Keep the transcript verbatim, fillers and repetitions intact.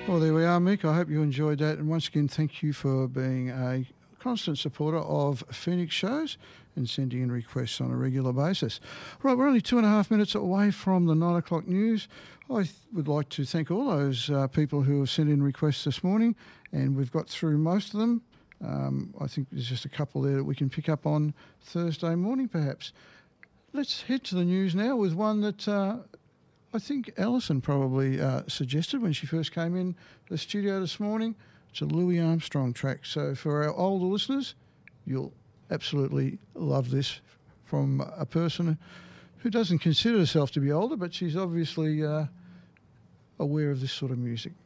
Well, there we are, Mick. I hope you enjoyed that. And once again, thank you for being a constant supporter of Phoenix shows and sending in requests on a regular basis. Right, we're only two and a half minutes away from the nine o'clock news. I th- would like to thank all those uh, people who have sent in requests this morning, and we've got through most of them. Um, I think there's just a couple there that we can pick up on Thursday morning, perhaps. Let's head to the news now with one that uh, I think Alison probably uh, suggested when she first came in the studio this morning. It's a Louis Armstrong track. So for our older listeners, you'll absolutely love this from a person who doesn't consider herself to be older, but she's obviously uh, aware of this sort of music.